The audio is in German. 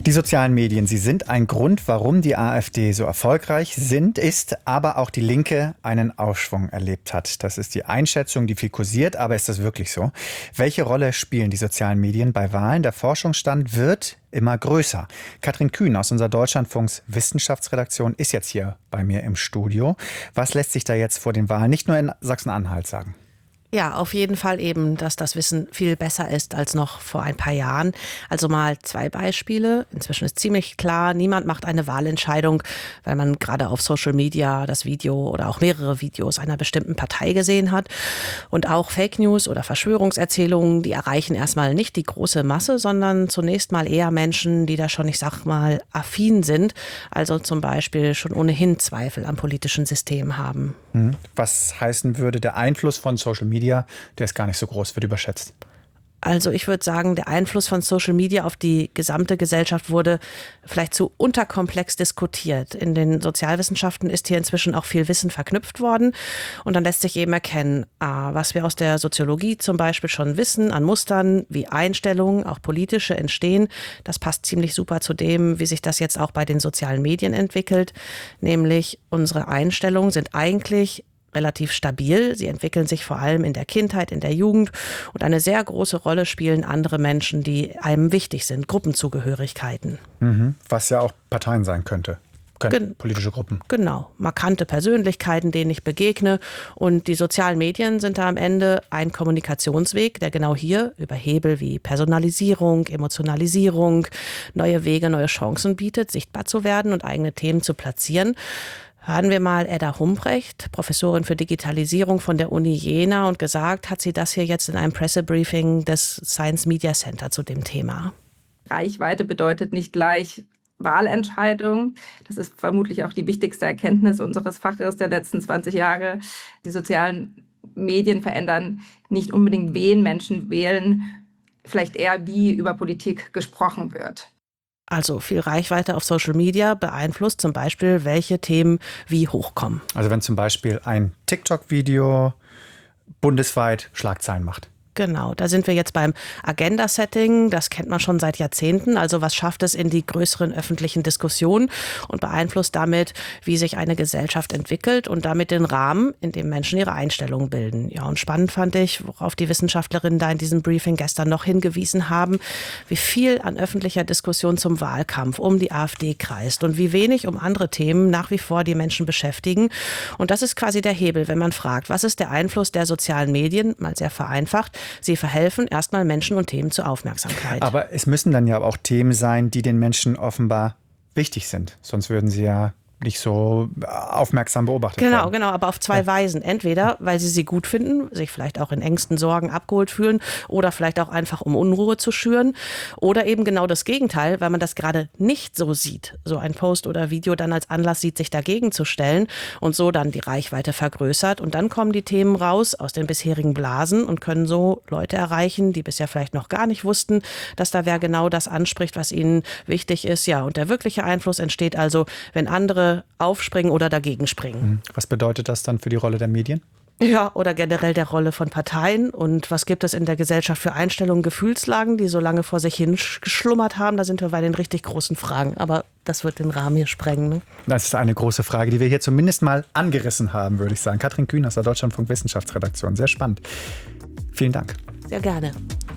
Die sozialen Medien, sie sind ein Grund, warum die AfD so erfolgreich ist, aber auch die Linke einen Aufschwung erlebt hat. Das ist die Einschätzung, die viel kursiert, aber ist das wirklich so? Welche Rolle spielen die sozialen Medien bei Wahlen? Der Forschungsstand wird immer größer. Katrin Kühn aus unserer Deutschlandfunks Wissenschaftsredaktion ist jetzt hier bei mir im Studio. Was lässt sich da jetzt vor den Wahlen nicht nur in Sachsen-Anhalt sagen? Ja, auf jeden Fall eben, dass das Wissen viel besser ist als noch vor ein paar Jahren. Also mal 2 Beispiele. Inzwischen ist ziemlich klar, niemand macht eine Wahlentscheidung, weil man gerade auf Social Media das Video oder auch mehrere Videos einer bestimmten Partei gesehen hat. Und auch Fake News oder Verschwörungserzählungen, die erreichen erstmal nicht die große Masse, sondern zunächst mal eher Menschen, die da schon, ich sag mal, affin sind. Also zum Beispiel schon ohnehin Zweifel am politischen System haben. Was heißen würde, der Einfluss von Social Media, der ist gar nicht so groß, wird überschätzt? Also ich würde sagen, der Einfluss von Social Media auf die gesamte Gesellschaft wurde vielleicht zu unterkomplex diskutiert. In den Sozialwissenschaften ist hier inzwischen auch viel Wissen verknüpft worden. Und dann lässt sich eben erkennen, was wir aus der Soziologie zum Beispiel schon wissen, an Mustern, wie Einstellungen, auch politische, entstehen. Das passt ziemlich super zu dem, wie sich das jetzt auch bei den sozialen Medien entwickelt. Nämlich unsere Einstellungen sind eigentlich relativ stabil. Sie entwickeln sich vor allem in der Kindheit, in der Jugend. Und eine sehr große Rolle spielen andere Menschen, die einem wichtig sind, Gruppenzugehörigkeiten. Was ja auch Parteien sein könnte. Politische Gruppen. Genau, markante Persönlichkeiten, denen ich begegne. Und die sozialen Medien sind da am Ende ein Kommunikationsweg, der genau hier über Hebel wie Personalisierung, Emotionalisierung, neue Wege, neue Chancen bietet, sichtbar zu werden und eigene Themen zu platzieren. Hören wir mal Edda Humbrecht, Professorin für Digitalisierung von der Uni Jena, und gesagt hat sie das hier jetzt in einem Pressebriefing des Science Media Center zu dem Thema. Reichweite bedeutet nicht gleich Wahlentscheidung. Das ist vermutlich auch die wichtigste Erkenntnis unseres Faches der letzten 20 Jahre. Die sozialen Medien verändern nicht unbedingt, wen Menschen wählen, vielleicht eher, wie über Politik gesprochen wird. Also viel Reichweite auf Social Media beeinflusst zum Beispiel, welche Themen wie hochkommen. Also wenn zum Beispiel ein TikTok-Video bundesweit Schlagzeilen macht. Genau, da sind wir jetzt beim Agenda-Setting. Das kennt man schon seit Jahrzehnten. Also was schafft es in die größeren öffentlichen Diskussionen und beeinflusst damit, wie sich eine Gesellschaft entwickelt und damit den Rahmen, in dem Menschen ihre Einstellungen bilden. Ja, und spannend fand ich, worauf die Wissenschaftlerinnen da in diesem Briefing gestern noch hingewiesen haben, wie viel an öffentlicher Diskussion zum Wahlkampf um die AfD kreist und wie wenig um andere Themen nach wie vor die Menschen beschäftigen. Und das ist quasi der Hebel, wenn man fragt, was ist der Einfluss der sozialen Medien, mal sehr vereinfacht. Sie verhelfen erstmal Menschen und Themen zur Aufmerksamkeit. Aber es müssen dann ja auch Themen sein, die den Menschen offenbar wichtig sind. Sonst würden sie ja nicht so aufmerksam beobachtet werden. Genau, aber auf 2 Weisen. Entweder, weil sie gut finden, sich vielleicht auch in Ängsten, Sorgen abgeholt fühlen oder vielleicht auch einfach, um Unruhe zu schüren. Oder eben genau das Gegenteil, weil man das gerade nicht so sieht. So ein Post oder Video dann als Anlass sieht, sich dagegen zu stellen und so dann die Reichweite vergrößert. Und dann kommen die Themen raus aus den bisherigen Blasen und können so Leute erreichen, die bisher vielleicht noch gar nicht wussten, dass da wer genau das anspricht, was ihnen wichtig ist. Ja, und der wirkliche Einfluss entsteht also, wenn andere aufspringen oder dagegen springen. Was bedeutet das dann für die Rolle der Medien? Ja, oder generell der Rolle von Parteien. Und was gibt es in der Gesellschaft für Einstellungen, Gefühlslagen, die so lange vor sich hin geschlummert haben? Da sind wir bei den richtig großen Fragen. Aber das wird den Rahmen hier sprengen. Ne? Das ist eine große Frage, die wir hier zumindest mal angerissen haben, würde ich sagen. Katrin Kühn aus der Deutschlandfunk Wissenschaftsredaktion. Sehr spannend. Vielen Dank. Sehr gerne.